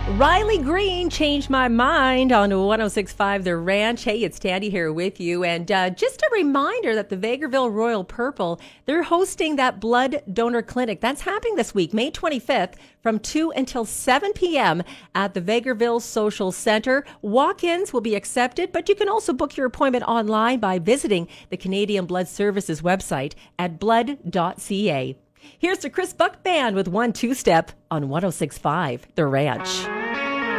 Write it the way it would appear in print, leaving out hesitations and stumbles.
Riley Green changed my mind on 106.5 The Ranch. Hey, it's Tandy here with you. And just a reminder that the Vegreville Royal Purple, they're hosting that blood donor clinic. That's happening this week, May 25th, from 2 until 7 p.m. at the Vegreville Social Center. Walk-ins will be accepted, but you can also book your appointment online by visiting the Canadian Blood Services website at blood.ca. Here's the Chris Buck Band with 1-2 Step on 106.5 The Ranch.